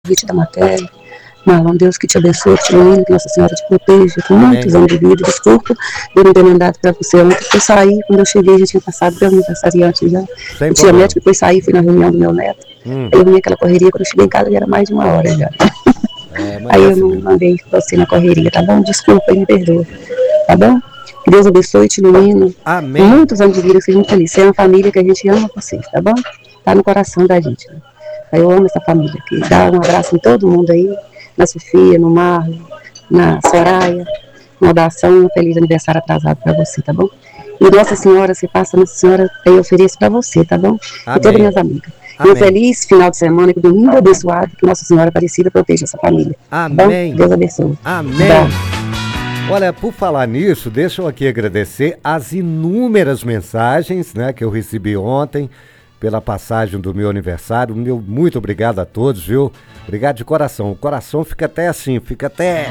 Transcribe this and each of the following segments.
convite da matéria. Marlon, Deus que te abençoe, que te ilumine, que Nossa Senhora te proteja com muitos anos de vida. Desculpa eu não ter mandado para você ontem, porque eu saí, quando eu cheguei já tinha passado do aniversariante já. Eu tinha médico, depois saí, fui na reunião do meu neto. Aí eu vi aquela correria, quando eu cheguei em casa já era mais de 1 hora já. Aí eu não mandei você na correria, tá bom? Desculpa, me perdoa, tá bom? Que Deus abençoe, te ilumine. Amém. Muitos anos de vida, seja muito feliz. Você é uma família que a gente ama vocês, tá bom? Tá no coração da gente, né? Aí eu amo essa família aqui. Dá um abraço em todo mundo aí. Na Sofia, no Marlon, na Soraya, na Dação, um feliz aniversário atrasado para você, tá bom? E Nossa Senhora, você passa, Nossa Senhora, eu ofereço para você, tá bom? E todas minhas amigas. Um feliz final de semana, que domingo abençoado, que Nossa Senhora Aparecida proteja essa família. Amém. Tá bom? Deus abençoe. Amém. Olha, por falar nisso, deixa eu aqui agradecer as inúmeras mensagens, né, que eu recebi ontem pela passagem do meu aniversário. Muito obrigado a todos, viu? Obrigado de coração. O coração fica até assim, fica até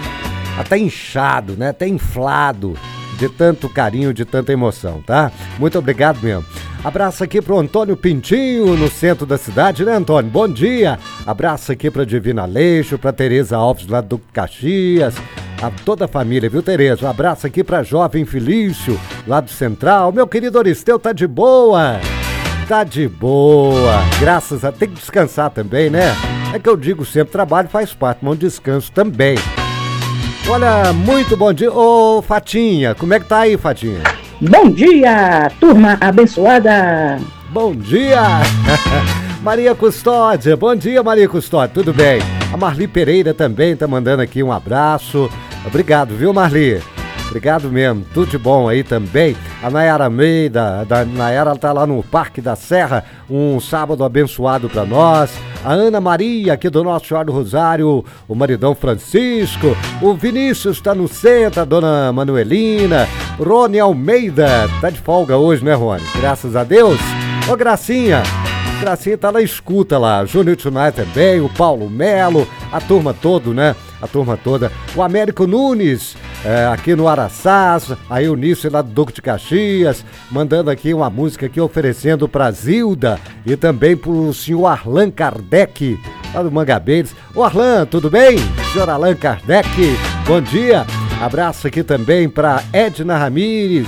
inchado, né? Até inflado de tanto carinho, de tanta emoção, tá? Muito obrigado mesmo. Abraço aqui pro Antônio Pintinho, no centro da cidade, né, Antônio? Bom dia. Abraço aqui pra Divina Leixo, pra Tereza Alves, lá do Caxias, a toda a família, viu, Tereza? Um abraço aqui pra Jovem Felício, lá do Central. Meu querido Oristeu, tá de boa? Tá de boa. Graças a... Tem que descansar também, né? É que eu digo sempre, trabalho faz parte, mas um descanso também. Olha, muito bom dia. Ô, Fatinha, como é que tá aí, Fatinha? Bom dia, turma abençoada. Bom dia. Maria Custódia, bom dia, Maria Custódia, tudo bem? A Marli Pereira também tá mandando aqui um abraço. Obrigado, viu, Marli? Obrigado mesmo, tudo de bom aí também. A Nayara Almeida, Nayara tá lá no Parque da Serra, um sábado abençoado pra nós. A Ana Maria, aqui do Nosso Senhora do Rosário, o maridão Francisco. O Vinícius tá no centro, a dona Manuelina. Rony Almeida, tá de folga hoje, né, Rony? Graças a Deus. Ô, Gracinha tá na escuta lá. Júnior Tunai também, o Paulo Melo, a turma toda, né? A turma toda. O Américo Nunes, aqui no Araçás, a Eunice lá do Duque de Caxias, mandando aqui uma música aqui, oferecendo pra Zilda e também pro senhor Arlan Kardec, lá do Mangabeiros. Ô Arlan, tudo bem? Senhor Arlan Kardec, bom dia. Abraço aqui também pra Edna Ramires,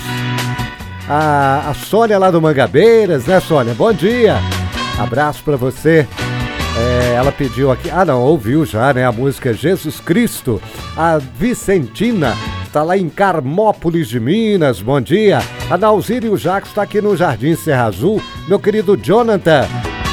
a Sônia lá do Mangabeiras, né, Sônia? Bom dia. Abraço pra você. Ela pediu aqui, ouviu já, né, a música Jesus Cristo. A Vicentina tá lá em Carmópolis de Minas, bom dia. A Nalzírio Jacques tá aqui no Jardim Serra Azul. Meu querido Jonathan.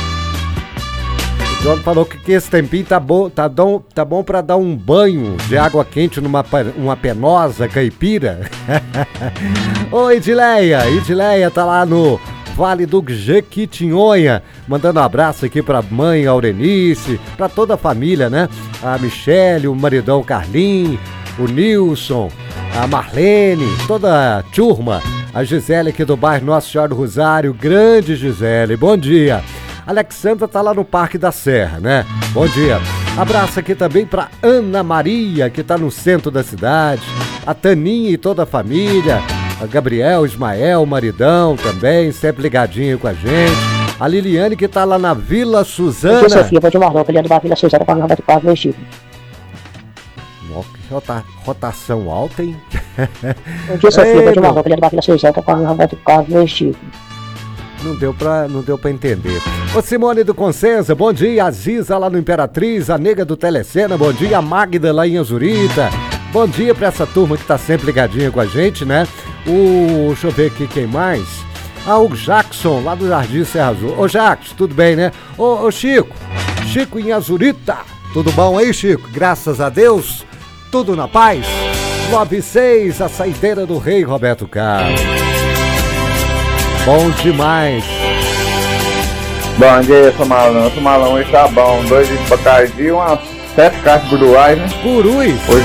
O Jonathan falou que esse tempinho tá bom pra dar um banho de água quente numa penosa caipira. Ô, Idileia tá lá no Vale do Jequitinhonha, mandando um abraço aqui pra mãe Aurenice, pra toda a família, né? A Michele, o maridão Carlinhos, o Nilson, a Marlene, toda a turma. A Gisele aqui do bairro Nossa Senhora do Rosário, grande Gisele, bom dia. Alexandra tá lá no Parque da Serra, né? Bom dia. Abraço aqui também pra Ana Maria, que tá no centro da cidade, a Taninha e toda a família. A Gabriel, Ismael, maridão também, sempre ligadinho com a gente. A Liliane que tá lá na Vila Suzana. Bom dia, Sofia, vou te mandar, apelido da Vila Suzana com a Nova de Quase no Chico. Rotação alta, hein? Bom dia, Sofia, vou te mandar, apelido da Vila Suzana com a Nova de Quase no Chico. Não deu pra entender. Ô Simone do Consenza, bom dia. A Ziza lá no Imperatriz, a Nega do Telecena, bom dia. A Magda lá em Azurita. Bom dia pra essa turma que tá sempre ligadinha com a gente, né? Deixa eu ver aqui quem mais. O Jackson, lá do Jardim Serra Azul. Ô Jackson, tudo bem, né? Ô Chico em Azurita. Tudo bom aí, Chico? Graças a Deus, tudo na paz. 96, a saideira do Rei Roberto Carlos. Bom demais. Bom dia, Somalão. Somalão hoje tá bom. 2 litros de Bacardi e umas 7 caixas de Buruai, né? Purus.